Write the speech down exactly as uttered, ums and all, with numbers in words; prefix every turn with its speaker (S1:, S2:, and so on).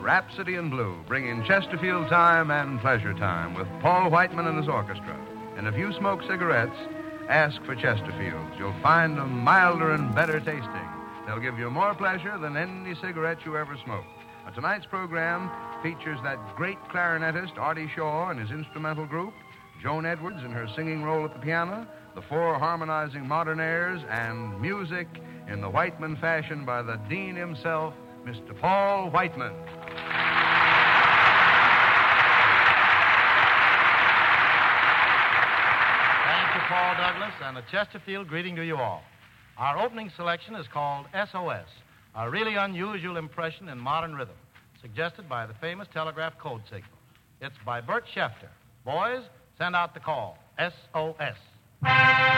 S1: Rhapsody in Blue, bringing Chesterfield time and pleasure time with Paul Whiteman and his orchestra. And if you smoke cigarettes, ask for Chesterfields. You'll find them milder and better tasting. They'll give you more pleasure than any cigarette you ever smoked. Now, tonight's program features that great clarinetist, Artie Shaw, and his instrumental group, Joan Edwards in her singing role at the piano, the four harmonizing modern airs, and music in the Whiteman fashion by the Dean himself, Mister Paul Whiteman.
S2: Thank you, Paul Douglas, and a Chesterfield greeting to you all. Our opening selection is called S O S, a really unusual impression in modern rhythm, suggested by the famous telegraph code signal. It's by Bert Schefter. Boys, send out the call, S O S.